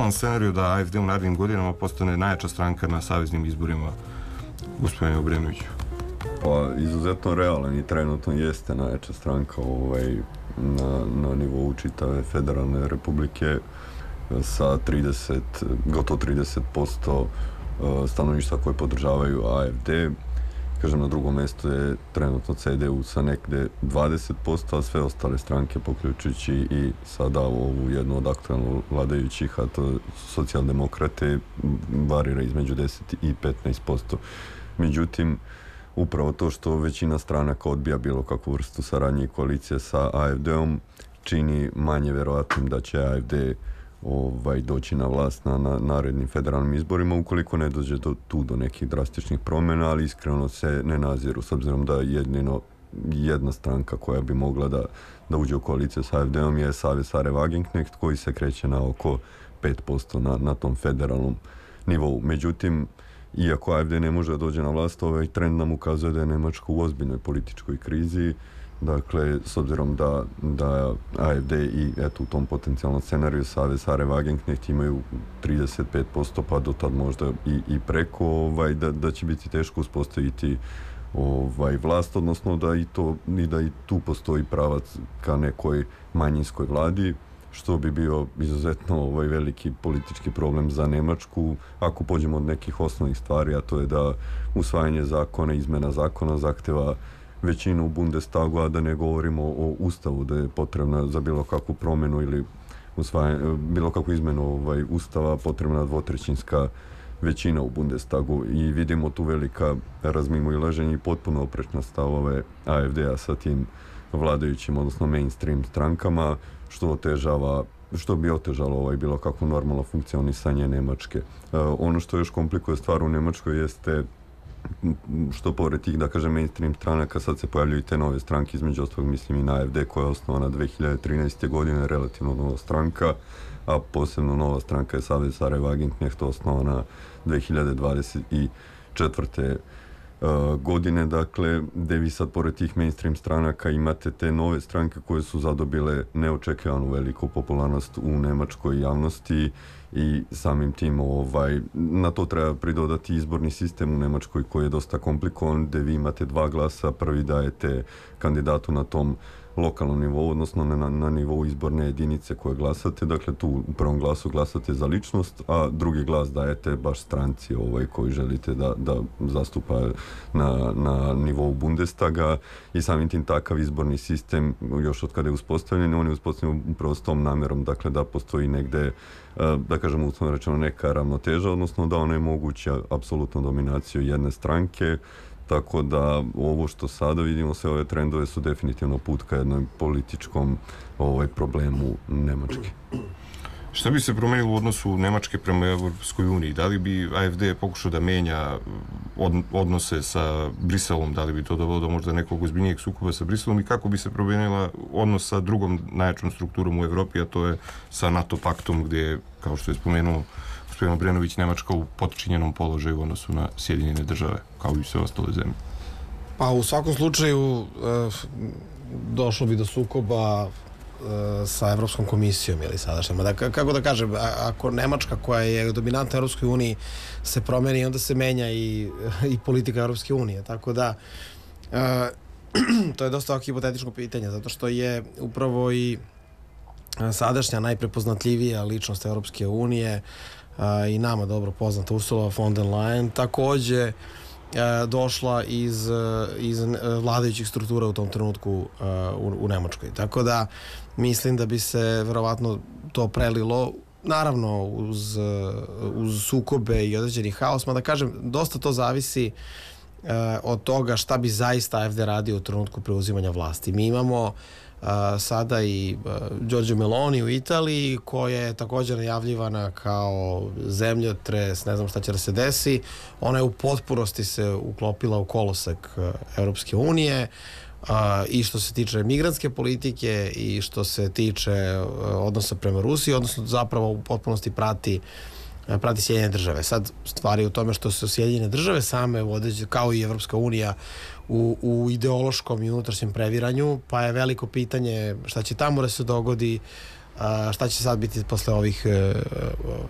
realan scenarij da AfD u narednim godinama postane najjača stranka na saveznim izborima, gospodine Obrenoviću? Pa, izuzetno realan i trenutno jeste najjača stranka na nivou čitave federalne republike sa gotovo 30% stanovništva koje podržavaju AfD. Kažem, na drugom mjestu je trenutno CDU sa nekde 20%, a sve ostale stranke, poključujući i sada ovu jednu od aktualno vladajućih, a to socijaldemokrate, varira između 10 i 15%. Međutim, upravo to što većina stranaka odbija bilo kakvu vrstu saradnje i koalicije sa AfD-om čini manje vjerojatnim da će AfD doći na vlast na narednim federalnim izborima ukoliko ne dođe do nekih drastičnih promjena, ali iskreno se ne naziru, s obzirom da jedino jedna stranka koja bi mogla da uđe u koaliciju sa AfD-om je Savez Sare Wagenknecht, koji se kreće na oko 5% na tom federalnom nivou. Međutim, iako AfD ne može da dođe na vlast, ovaj trend nam ukazuje da je Nemačka u ozbiljnoj političkoj krizi. Dakle, s obzirom da AfD i u tom potencijalnom scenariju Savez Sare Wagenknecht imaju 35%, pa do tad možda i preko, da će biti teško uspostaviti vlast, odnosno da i tu postoji pravac ka nekoj manjinskoj vladi, što bi bio izuzetno veliki politički problem za Nemačku ako pođemo od nekih osnovnih stvari, a to je da usvajanje zakona, izmena zakona zahteva većinu u Bundestagu, a da ne govorimo o Ustavu, da je potrebna za bilo kakvu promjenu ili bilo kakvu izmenu Ustava potrebna dvotrećinska većina u Bundestagu i vidimo tu velika razmimoilaženja i potpuno oprečna stavove AfD-a sa tim vladajućim, odnosno mainstream strankama, što bi otežalo bilo kakvo normalno funkcionisanje Nemačke. Ono što još komplikuje stvar u Nemačkoj jeste što pored tih, da kažem, mainstream stranaka sad se pojavljuju i te nove stranke, između ostalog mislim i na AfD koja je osnovana 2013. godine, relativno nova stranka, a posebno nova stranka je Savez Sare Wagenknecht, osnovana 2024. godine, dakle, gde vi sad pored tih mainstream stranaka imate te nove stranke koje su zadobile neočekivanu veliku popularnost u nemačkoj javnosti i samim tim na to treba pridodati izborni sistem u Nemačkoj koji je dosta komplikovan, gde vi imate 2 glasa, prvi dajete kandidatu na tom lokalnom nivou, odnosno na nivou izborne jedinice koje glasate, dakle tu u prvom glasu glasate za ličnost, a drugi glas dajete baš stranci koji želite da zastupa na nivou Bundestaga i samim tim takav izborni sistem još od kada je uspostavljen, on je uspostavljen upravo s tom namjerom, dakle da postoji negde, da kažemo uslovno rečeno, neka ravnoteža, odnosno da ona je moguća apsolutnu dominaciju jedne stranke. Tako da ovo što sada vidimo, sve ove trendove su definitivno put ka jednom političkom problemu Nemačke. Šta bi se promenilo u odnosu Nemačke prema Evropskoj uniji? Da li bi AfD pokušao da menja odnose sa Briselom? Da li bi to dovelo do možda nekog ozbiljnijeg sukoba sa Briselom? I kako bi se promenila odnos sa drugom najjačom strukturom u Evropi, a to je sa NATO paktom, gdje, kao što je spomenuo gospodin Obrenović, Nemačka u potčinjenom položaju u odnosu na Sjedinjene države, kao i sve ostale zemlje? Pa u svakom slučaju došlo bi do sukoba sa Evropskom komisijom ili sadašnjom. Kako da kažem, ako Nemačka koja je dominantna Evropskoj uniji se promeni, onda se menja i politika Evropske unije. Tako da to je dosta hipotetičko pitanje, zato što je upravo i sadašnja najprepoznatljivija ličnost Evropske unije i nama dobro poznata Ursula von der Leyen takođe došla iz vladajućih struktura u tom trenutku u Nemačkoj. Tako da mislim da bi se verovatno to prelilo, naravno uz sukobe i određeni haos, mada kažem, dosta to zavisi od toga šta bi zaista AfD radio u trenutku preuzimanja vlasti. Mi imamo sada i Giorgia Meloni u Italiji, koja je također najavljivana kao zemljotres, ne znam šta će da se desi. Ona je u potpunosti se uklopila u kolosek Evropske unije, i što se tiče migrantske politike i što se tiče odnosa prema Rusiji, odnosno zapravo u potpunosti prati Sjedinjene države. Sad, stvari u tome što se Sjedinjene države same vode, kao i Evropska unija, u ideološkom i unutrašnjem previranju, pa je veliko pitanje šta će tamo da se dogodi, šta će sad biti posle ovih